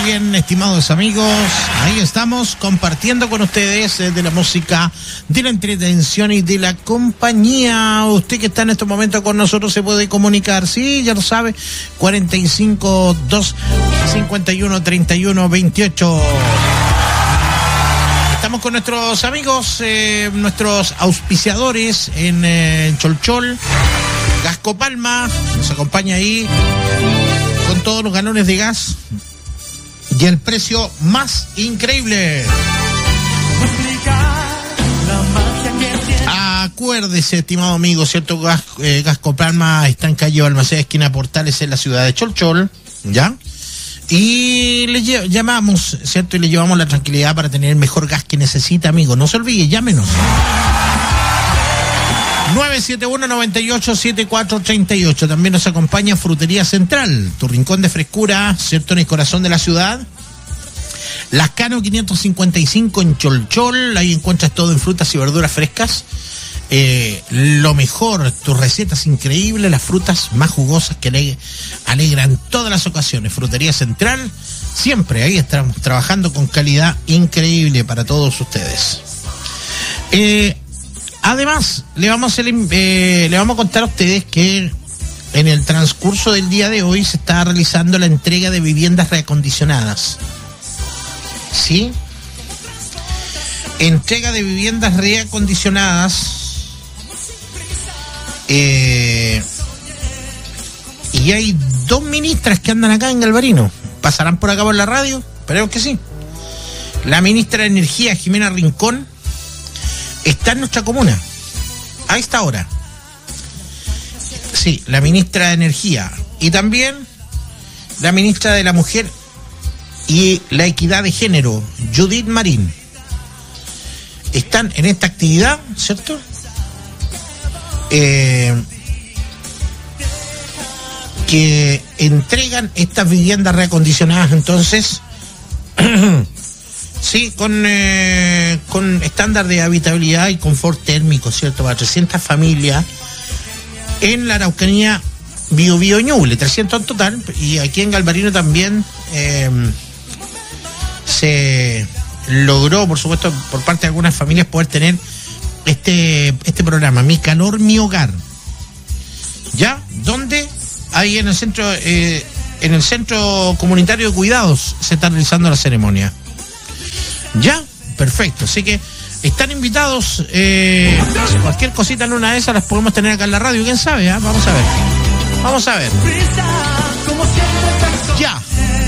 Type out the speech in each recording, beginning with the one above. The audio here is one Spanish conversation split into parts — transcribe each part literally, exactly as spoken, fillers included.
bien, estimados amigos, ahí estamos compartiendo con ustedes eh, de la música, de la entretención y de la compañía. Usted que está en estos momentos con nosotros se puede comunicar, sí, ya lo sabe, cuarenta y cinco, dos, cincuenta y uno, treinta y uno, veintiocho. Estamos con nuestros amigos, eh, nuestros auspiciadores en eh, Cholchol, Gasco Palma, nos acompaña ahí con todos los galones de gas y el precio más increíble. Acuérdese, estimado amigo, ¿cierto? Gas, eh, Gasco Palma está en calle Balmaceda, esquina Portales, en la ciudad de Cholchol, ¿ya? Y le lle- llamamos, ¿cierto? Y le llevamos la tranquilidad para tener el mejor gas que necesita, amigo. No se olvide, llámenos. nueve siete uno, nueve ocho, siete cuatro tres ocho. También nos acompaña Frutería Central, tu rincón de frescura, ¿cierto? En el corazón de la ciudad. Lascano quinientos cincuenta y cinco en Cholchol. Ahí encuentras todo en frutas y verduras frescas. Eh, lo mejor, tus recetas increíbles, las frutas más jugosas que aleg- alegran todas las ocasiones. Frutería Central, siempre ahí estamos trabajando con calidad increíble para todos ustedes. Eh, además, le vamos a, eh, le vamos a contar a ustedes que en el transcurso del día de hoy se está realizando la entrega de viviendas reacondicionadas. ¿Sí? Entrega de viviendas reacondicionadas. Eh, y hay dos ministras que andan acá en Galvarino. ¿Pasarán por acá por la radio? Creo que sí. La ministra de Energía, Jimena Rincón, está en nuestra comuna a esta hora. Sí, la ministra de Energía. Y también la ministra de la Mujer y la Equidad de Género, Judith Marín. Están en esta actividad, ¿cierto? Eh, que entregan estas viviendas reacondicionadas, entonces, sí, con, eh, con estándar de habitabilidad y confort térmico, ¿cierto? Para trescientas familias en la Araucanía, Biobío y Ñuble, trescientos en total, y aquí en Galvarino también eh, se logró, por supuesto, por parte de algunas familias poder tener este este programa, Mi Calor, Mi Hogar. ¿Ya? ¿Dónde? Ahí en el centro eh, en el Centro Comunitario de Cuidados se está realizando la ceremonia. ¿Ya? Perfecto. Así que están invitados. Eh, cualquier cosita en una de esas las podemos tener acá en la radio. ¿Quién sabe? ¿eh? Vamos a ver. Vamos a ver. Ya.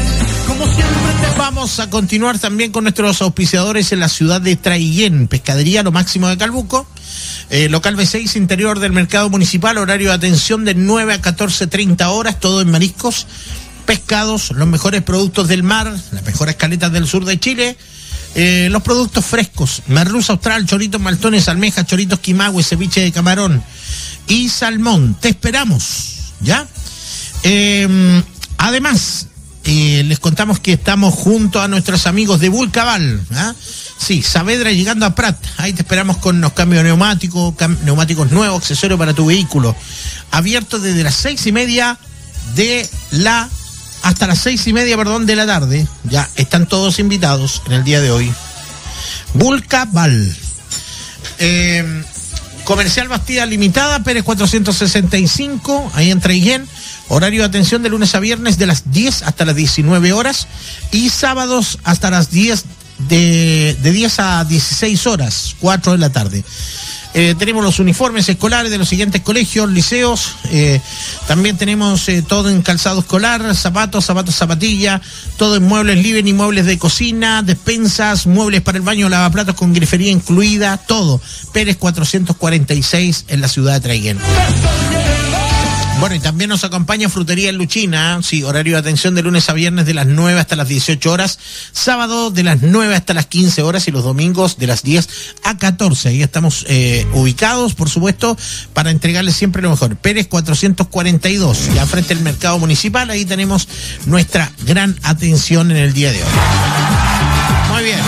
Vamos a continuar también con nuestros auspiciadores en la ciudad de Traiguén, Pescadería Lo Máximo de Calbuco, eh, local B seis, interior del mercado municipal, horario de atención de nueve a catorce treinta horas, todo en mariscos, pescados, los mejores productos del mar, las mejores caletas del sur de Chile, eh, los productos frescos, merluza austral, choritos maltones, almejas, choritos quimahue, ceviche de camarón y salmón. Te esperamos, ¿ya? Eh, además, Eh, les contamos que estamos junto a nuestros amigos de Vulcaval, ¿ah? Sí, Saavedra llegando a Prat. Ahí te esperamos con los cambios neumáticos, cam- neumáticos nuevos, accesorios para tu vehículo. Abierto desde las seis y media de la hasta las seis y media, perdón, de la tarde. Ya están todos invitados en el día de hoy. Vulcaval. Eh, Comercial Bastida Limitada, Pérez cuatrocientos sesenta y cinco, ahí en Traiguén. Horario de atención de lunes a viernes de las diez hasta las diecinueve horas y sábados hasta las diez, de, de diez a dieciséis horas, cuatro de la tarde. Eh, tenemos los uniformes escolares de los siguientes colegios, liceos, eh, también tenemos eh, todo en calzado escolar, zapatos, zapatos, zapatilla, todo en muebles living y muebles de cocina, despensas, muebles para el baño, lavaplatos con grifería incluida, todo. Pérez cuatrocientos cuarenta y seis en la ciudad de Traiguén. Bueno, y también nos acompaña Frutería Luchina, sí, horario de atención de lunes a viernes de las nueve hasta las dieciocho horas, sábado de las nueve hasta las quince horas y los domingos de las diez a catorce. Ahí estamos eh, ubicados, por supuesto, para entregarles siempre lo mejor. Pérez cuatrocientos cuarenta y dos, ya frente al mercado municipal, ahí tenemos nuestra gran atención en el día de hoy. Muy bien.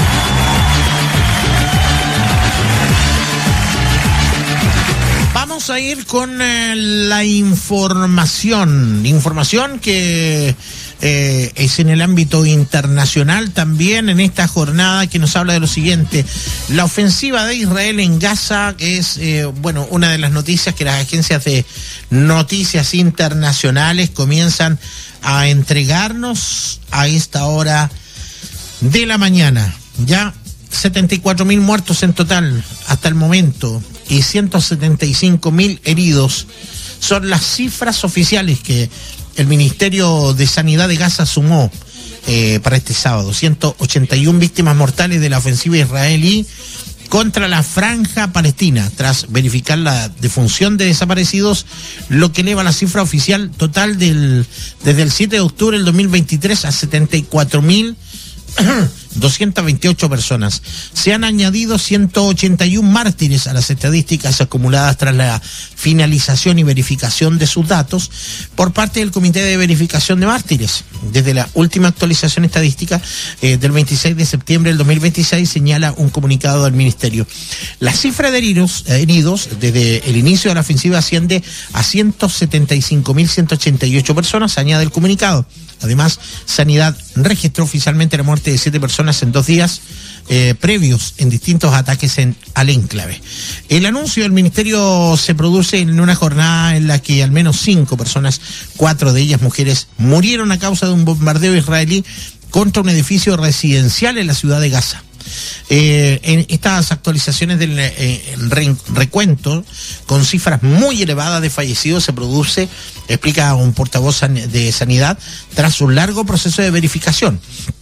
Vamos a ir con eh, la información, información que eh, es en el ámbito internacional también en esta jornada que nos habla de lo siguiente. La ofensiva de Israel en Gaza es, eh, bueno, una de las noticias que las agencias de noticias internacionales comienzan a entregarnos a esta hora de la mañana. Ya setenta y cuatro mil muertos en total hasta el momento y ciento setenta y cinco mil heridos. Son las cifras oficiales que el Ministerio de Sanidad de Gaza sumó eh, para este sábado. ciento ochenta y una víctimas mortales de la ofensiva israelí contra la franja palestina, tras verificar la defunción de desaparecidos, lo que eleva la cifra oficial total del desde el siete de octubre del dos mil veintitrés a setenta y cuatro mil doscientas veintiocho personas. Se han añadido ciento ochenta y uno mártires a las estadísticas acumuladas tras la finalización y verificación de sus datos por parte del Comité de Verificación de Mártires. Desde la última actualización estadística eh, del veintiséis de septiembre del dos mil veintiséis, señala un comunicado del Ministerio. La cifra de heridos, eh, heridos desde el inicio de la ofensiva asciende a ciento setenta y cinco mil ciento ochenta y ocho personas, añade el comunicado. Además, Sanidad registró oficialmente la muerte de siete personas en dos días eh, previos en distintos ataques en, al enclave. El anuncio del Ministerio se produce en una jornada en la que al menos cinco personas, cuatro de ellas mujeres, murieron a causa de un bombardeo israelí contra un edificio residencial en la ciudad de Gaza. Eh, en estas actualizaciones del eh, re, recuento con cifras muy elevadas de fallecidos se produce, explica un portavoz de Sanidad, tras un largo proceso de verificación.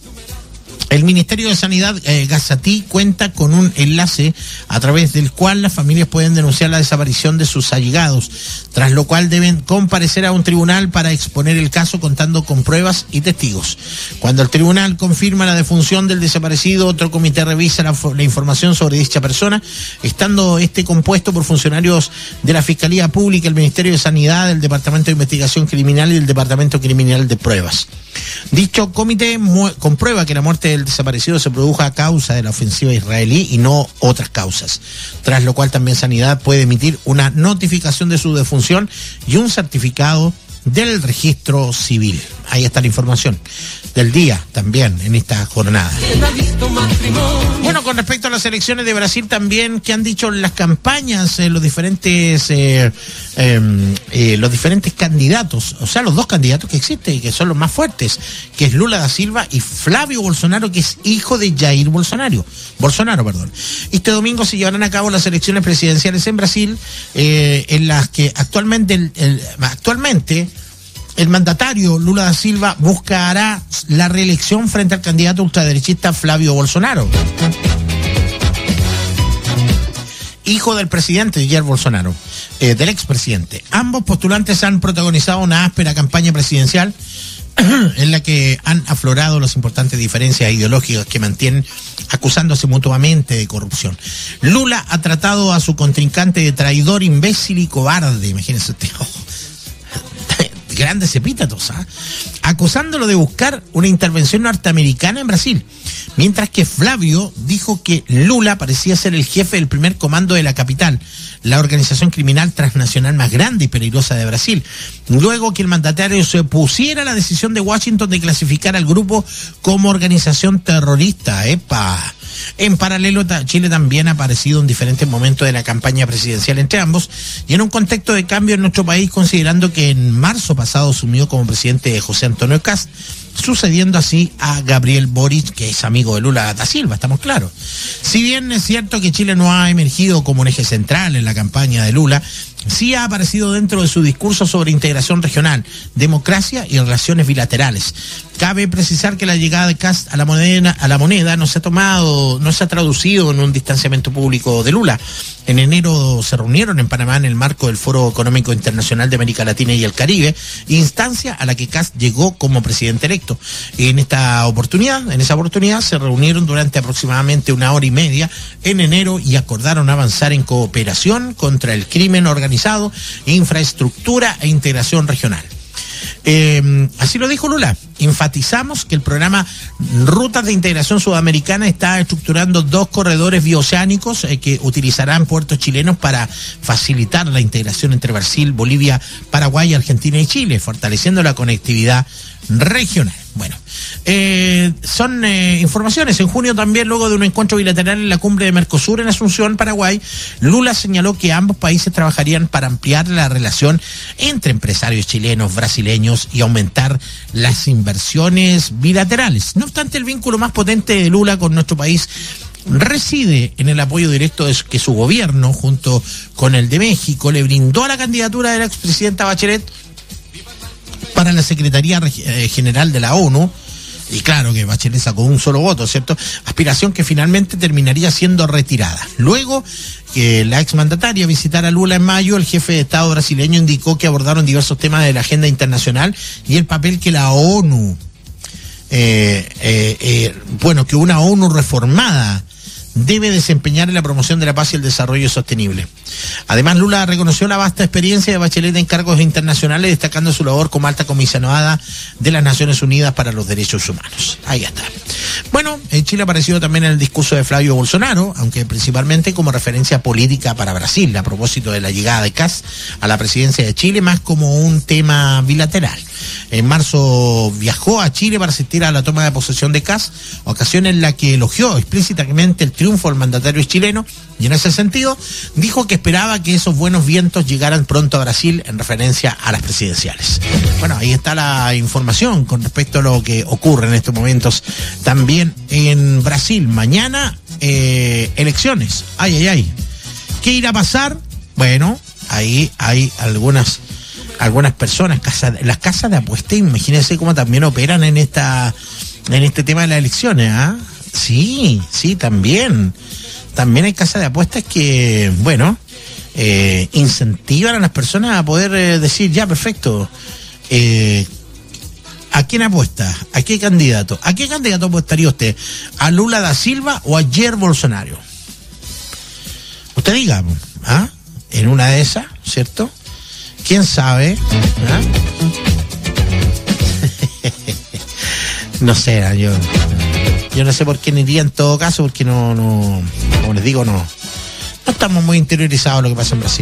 El Ministerio de Sanidad eh, gazatí cuenta con un enlace a través del cual las familias pueden denunciar la desaparición de sus allegados, tras lo cual deben comparecer a un tribunal para exponer el caso contando con pruebas y testigos. Cuando el tribunal confirma la defunción del desaparecido, otro comité revisa la, la información sobre dicha persona, estando este compuesto por funcionarios de la Fiscalía Pública, el Ministerio de Sanidad, el Departamento de Investigación Criminal y el Departamento Criminal de Pruebas. Dicho comité mu- comprueba que la muerte del desaparecido se produjo a causa de la ofensiva israelí y no otras causas, tras lo cual también Sanidad puede emitir una notificación de su defunción y un certificado del registro civil. Ahí está la información del día también en esta jornada. Bueno, con respecto a las elecciones de Brasil también, ¿qué han dicho las campañas, eh, los diferentes eh, eh, eh, los diferentes candidatos? O sea, los dos candidatos que existen y que son los más fuertes, que es Lula da Silva y Flavio Bolsonaro, que es hijo de Jair Bolsonaro. Bolsonaro, perdón. Este domingo se llevarán a cabo las elecciones presidenciales en Brasil, eh, en las que actualmente el, el, actualmente el mandatario Lula da Silva buscará la reelección frente al candidato ultraderechista Flavio Bolsonaro, hijo del presidente Jair Bolsonaro, eh, del expresidente. Ambos postulantes han protagonizado una áspera campaña presidencial en la que han aflorado las importantes diferencias ideológicas que mantienen acusándose mutuamente de corrupción. Lula ha tratado a su contrincante de traidor, imbécil y cobarde, imagínense usted, oh, grandes epítetos, ¿ah? acusándolo de buscar una intervención norteamericana en Brasil, mientras que Flavio dijo que Lula parecía ser el jefe del primer comando de la capital, la organización criminal transnacional más grande y peligrosa de Brasil, luego que el mandatario se opusiera a la decisión de Washington de clasificar al grupo como organización terrorista. ¡Epa! En paralelo, Chile también ha aparecido en diferentes momentos de la campaña presidencial entre ambos y en un contexto de cambio en nuestro país, considerando que en marzo pasado asumió como presidente José Antonio Kast, sucediendo así a Gabriel Boric, que es amigo de Lula da Silva, estamos claros. Si bien es cierto que Chile no ha emergido como un eje central en la campaña de Lula, sí ha aparecido dentro de su discurso sobre integración regional, democracia y relaciones bilaterales. Cabe precisar que la llegada de Kast a la moneda, a la moneda no se ha tomado, no se ha traducido en un distanciamiento público de Lula. En enero se reunieron en Panamá en el marco del Foro Económico Internacional de América Latina y el Caribe, instancia a la que Kast llegó como presidente electo. En esta oportunidad, en esa oportunidad se reunieron durante aproximadamente una hora y media en enero y acordaron avanzar en cooperación contra el crimen organizado, infraestructura e integración regional. Eh, así lo dijo Lula. Enfatizamos que el programa Rutas de Integración Sudamericana está estructurando dos corredores bioceánicos eh, que utilizarán puertos chilenos para facilitar la integración entre Brasil, Bolivia, Paraguay, Argentina y Chile, fortaleciendo la conectividad regional. Bueno, eh, son eh, informaciones. En junio también, luego de un encuentro bilateral en la cumbre de Mercosur en Asunción, Paraguay, Lula señaló que ambos países trabajarían para ampliar la relación entre empresarios chilenos, brasileños y aumentar las inversiones bilaterales. No obstante, el vínculo más potente de Lula con nuestro país reside en el apoyo directo de que su gobierno, junto con el de México, le brindó a la candidatura de la expresidenta Bachelet para la Secretaría General de la ONU, y claro que Bachelet sacó un solo voto, ¿cierto? Aspiración que finalmente terminaría siendo retirada. Luego que la exmandataria visitara a Lula en mayo, el jefe de Estado brasileño indicó que abordaron diversos temas de la agenda internacional y el papel que la ONU, eh, eh, eh, bueno, que una ONU reformada debe desempeñar en la promoción de la paz y el desarrollo sostenible. Además, Lula reconoció la vasta experiencia de Bachelet en cargos internacionales, destacando su labor como alta comisionada de las Naciones Unidas para los Derechos Humanos. Ahí está. Bueno, en Chile ha aparecido también en el discurso de Flavio Bolsonaro, aunque principalmente como referencia política para Brasil, a propósito de la llegada de Kast a la presidencia de Chile, más como un tema bilateral. En marzo viajó a Chile para asistir a la toma de posesión de Kast, ocasión en la que elogió explícitamente el triunfo del mandatario chileno, y en ese sentido dijo que esperaba que esos buenos vientos llegaran pronto a Brasil en referencia a las presidenciales. Bueno, ahí está la información con respecto a lo que ocurre en estos momentos también en Brasil. Mañana eh, elecciones. Ay, ay, ay. ¿Qué irá a pasar? Bueno, ahí hay algunas algunas personas, casa, las casas de apuestas, imagínense cómo también operan en esta en este tema de las elecciones, ¿ah? ¿eh? Sí, sí, también. También hay casas de apuestas que, bueno, eh, incentivan a las personas a poder eh, decir, ya, perfecto, eh, ¿a quién apuesta? ¿A qué candidato? ¿A qué candidato apostaría usted? ¿A Lula da Silva o a Jair Bolsonaro? Usted diga, ¿ah? En una de esas, ¿cierto? ¿Quién sabe? ¿Ah? No sé, yo... Yo no sé por qué ni iría en todo caso, porque no, no, como les digo, no, no estamos muy interiorizados en lo que pasa en Brasil.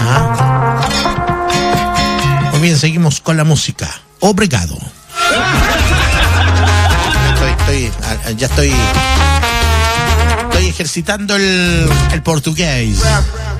Ajá. Muy bien, seguimos con la música. Obrigado. Estoy, estoy, ya estoy, estoy ejercitando el, el portugués.